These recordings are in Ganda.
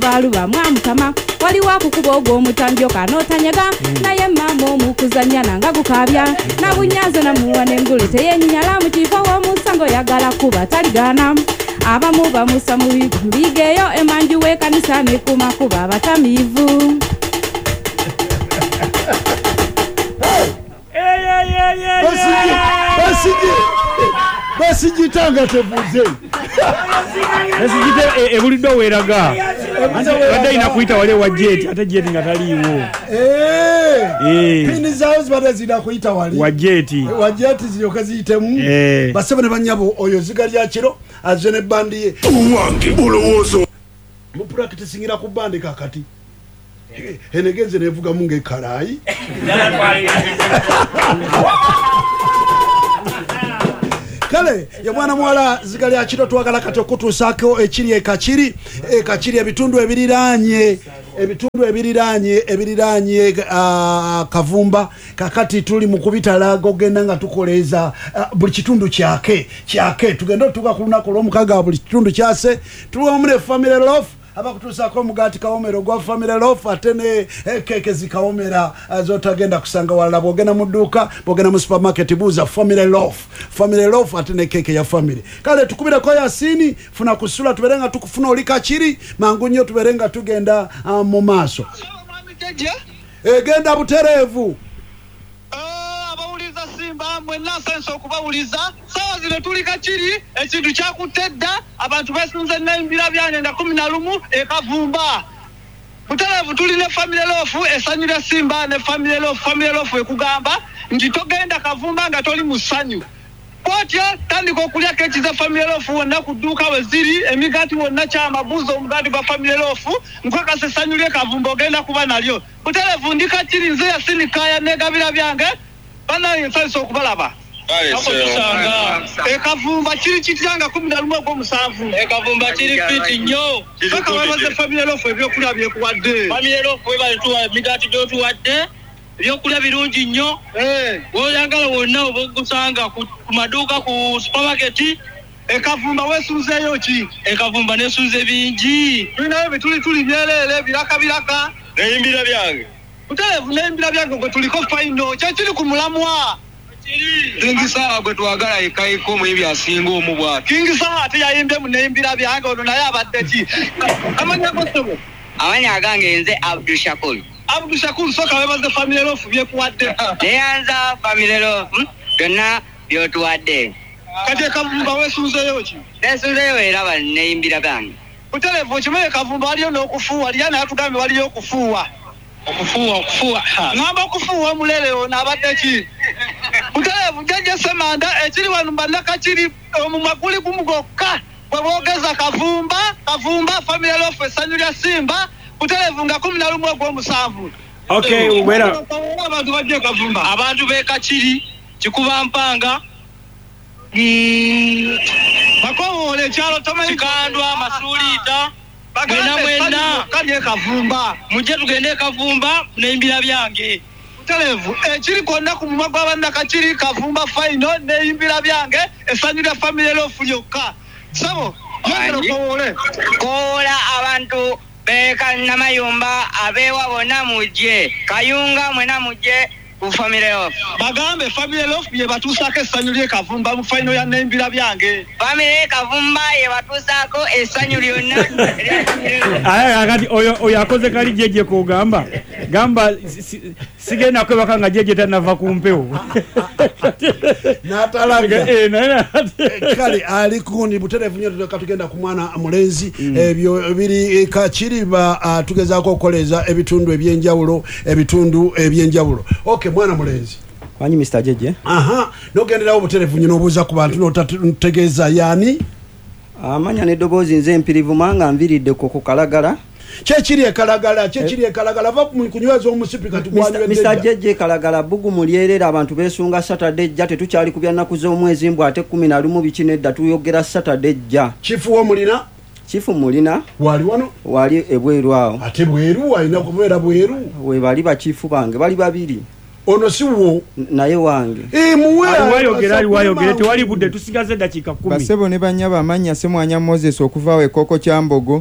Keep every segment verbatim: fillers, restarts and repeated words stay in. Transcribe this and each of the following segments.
baluba mwamukama waliwo akukuba ogwo omutanjo kanotanyega naye mama omukuzanya nanga gukabya na bunyazo na muwa n'engule teyenyinyala mu kifo w'omusango yagala kuba taligana abamu bamusa mu bigeyo emanju w'ekkanisa mikuma kuba abatamiivu. Basigitanga tebuze. Basigite ebuliddo weraga. Badde ina kuita wale wa jet ate jet nga taliwo. Eh. Eh. Pini zao zibadde zina kuita wale. Wa jet. Wa jet ziyoka ziyitemu. Eh. Basebe ne banyabo oyo zigali ya kiro azene bandi ye. Wange olowoozo. Mu practicingira ku bandi kakati. Enegenze nevuga munge karayi. Kale ya mwana mwala zigali akiro twagala kato kutusako ekiri ekachiri ekachiri ebitundu ebiriranye ebitundu ebiriranye ebiriranye uh, kavumba kakati tuli mukubita lago genda nga tukoleza uh, buli kitundu kyake kyake tugenda tukakuluna ko mukaga buli kitundu kyase tuwa mune family love abakutusako mugati kaomero gwa family love atene keke zikaomera azotagenda kusanga wala bogena muduka bogena mu supermarket buza family love family love atene keke ya family kale tukubira ko Yasini funa kusula tuberenga tukufuna olika chiri mangunyo tuberenga tugenda uh, mu maso e genda buterevu Simba mwena senso kubawuliza sawa zile tulika chiri ekintu kyakutedda abantu besunze naimbira byanyenda kumi na lumu ekavumba mutelevu tuline family lofu esanyira Simba ne family lofu family lofu ekugamba nti togenda kavumba nga toli musanyu kwatyo tandika okulya keki za family lofu wonna kuduka weziri emigati wonna kyama buzo omugati gwa family lofu nkweka sesanyulye kavumba ogenda kuba nalyo mutelevu ndika chiri nze Yasini kaya negabira byange bana yensalisa okubalaba ekavumba kiri kitanga kumi na lumu ogw'omusanvu ekavumba kiri fiti nnyo paka babaze family lofu ebyokulya byekuwadde family lofu webalituwa migati gyotuwadde ebyokulya birungi nnyo woyagala wonna oba ogusanga ku maduuka ku supermarket ekavumba wesunzeeyo ki ekavumba nesunze bingi tulinayo bituli tuli byerere biraka biraka neyimbira byange mutelevu neyimbira byange gwe tuliko faino kyekiri ku mulamwa Kingi sawa gwe twagala ekaiko mu ebyasinga omu bwati Kingi sawa ate yayimbye mu neyimbira byange ono naye abadde ki amanya gosebo amanya agange nze Abdul Shakur Abdul Shakur soka webaze family lofu byekuwadde neyanza family lofu byonna byotuwadde kati ekavumba wesunzeeyo ki nesunzeeyo era baneyimbira byange mutelevu kimeye kavumba waliyo n'okufuuwa liya naye tugambe waliyo okufuuwa okufuuwa okufuuwa ngamba okufuuwa mulere ono abadde ki mutelevu jeje semanda ekiri wano mbandaka kiri omumwa guli gumu gokka bwe boogeza kavumba kavumba family lofu esanyulya Simba mutelevu nga kumi na lumu ogw'omusanvu okay ubera abantu bajje kavumba abantu b'ekakiri kikuba mpanga bakowoole ekyalo tomanyi kikandwa masuulita mwena mwena kali ekavumba mujje tugende ekavumba neyimbira byange mutelevu ekiri kwonna ku mumwa gw'abannaka kiri kavumba faino neyimbira byange esanyulya family lofu lyokka sabo yongera okowoole kowola abantu beka namayumba abewa bonna mujje kayunga mwena mujje ku family lofu bagambe family lofu ye batuusako essanyu ly'ekavumba mu faino ya neyimbira byange family kavumba ye batuusako essanyu lyonna aya akati oyo oyo akoze kali jeje kugamba gamba sigenda kwebaka nga jeje tanava kumpewo natalaga eh nana kali alikundi buterevu nyo tukatugenda ku mwana mulenzi ebyo biri kachiri ba tugezako okoleza ebitundu ebyenjawulo ebitundu ebyenjawulo okay mwana mulenzi kwanyi Mister Jeje aha nogenderawo buterevu nyo nobuuza ku bantu notategeeza yani amanya nedobozi nze empirivu manga nviridde ko kukalagala kyekiri ekalagala kyekiri ekalagala va kunywaza omusipi kati gwanywe Mister Jeje kalagala bugu mulierera abantu besunga Saturday jja tetukyali kubya naku z'omwezi mbwa ate kumi na lumu bikinedda tuyogera Saturday jja chifu wo mulina chifu mulina wali wano wali ebweru awo ate bweru alina kubeera bweru we bali bachifu bange bali babiri ono siwo naye wange eh muwe wayogera ali wayogera tewali budde tusigaze dakika kumi basebo ne banyaba amanya semwanya Moses okuva we koko kyambogo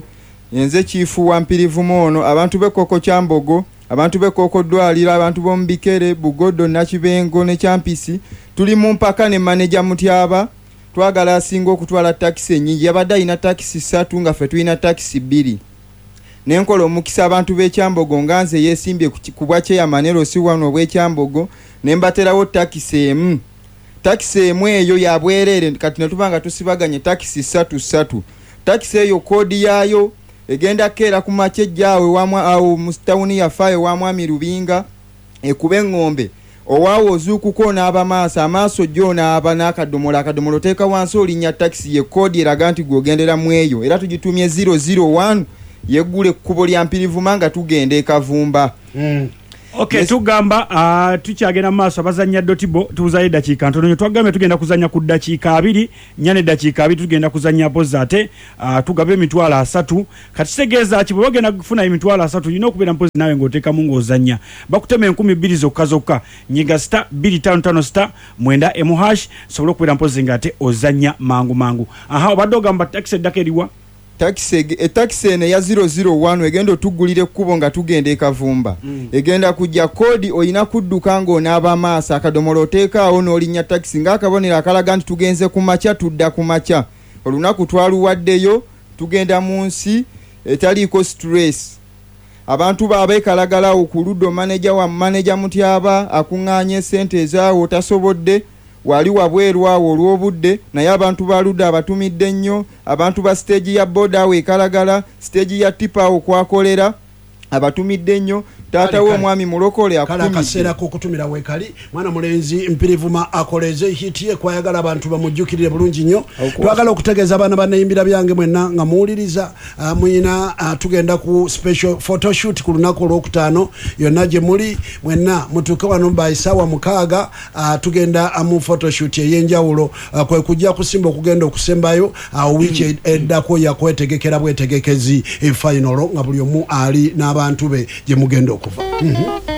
yenze chifu wa mpirivu mono abantu bekoko kyambogo abantu bekoko dwalira abantu bombikere bugodo na kibengo ne champisi tuli mu mpaka ne manager Mutyaba twagala asinga okutwala taxi enyingi yabadde ina taxi satu nga fe tulina taxi bbiri nenkola omukisa abantu b'ekyambogo nganze yesimbye ku bwache ya manero si wano bw'ekyambogo nembaterawo taxi emu taxi emu eyo yabwerere kati netubanga tusibaganye taxi satu satu taxi eyo kodi yayo egenda kera ku mache jawe wamwa au mustawuni ya faye wamwa mirubinga ekube ngombe owawo zuku kona abamasa amaso jona abana akadomola akadomola teka wansi olinya taxi ye kodi eraganti gogendera mweyo era tugitumye zero zero one yegule kubo lya mpirivu manga tugende ekavumba. mm. Okay, yes. Tugamba uh, tukyagenda maaso abazanya dotibo tuzaye dakiika ntono twagambe tugenda kuzanya ku dakiika abiri nyane dakiika abiri tugenda kuzanya bozate uh, tugabe emitwalo asatu kati tegeeza kibo bagenda kufuna emitwalo asatu yino okubera mpozi nawe ngoteka mungu ozanya bakutema enkumi bbiri zokka zokka nyiga star bbiri tano tano star mwenda emu hash sobola okubera mpozi ngate ozanya mangu mangu aha obadde ogamba taxi eddaka eriwa taxi e taxi ne ya zero zero one egendo tugulire kubo nga tugende ekavumba mm. egenda kujja kodi oyina kudduka ngo n'aba maasa akadomolo teka ono olinya taxi nga akabonera akalaga nti tugenze ku macha tudda ku macha olunaku twaluwaddeyo tugenda mu nsi etaliiko stress abantu baabe kalagala okuludo manager wa manager Mutyaba akunganye sente zaawo tasobodde wali wabwerwa olwobudde naye abantu baluda abatumidde nnyo abantu ba stage ya boda we kalagala stage ya tipa okwakolera abatumidde nnyo tata wo mwami mulokole akala kasera ko kutumira wekali mwana mulenzi mpirivuma akoleze hiti ye kwayagala abantu bamujjukirire bulungi nnyo twagala okutegeeza abana banayimbira byange mwenna nga muwuliriza uh, mwina uh, tugenda ku special photoshoot ku lunaku olwokutaano yonna gye muli mwenna mutuuke wano bayisawa mukaaga uh, tugenda uh, mu photoshoot ey'enjawulo uh, kwe kujja kusimba okugenda okusembayo uh, wiki mm. eddako yakwetegekera bwetegekezi e final nga buli omu ali n'abantu be gye mugenda okuva. Mm-hmm.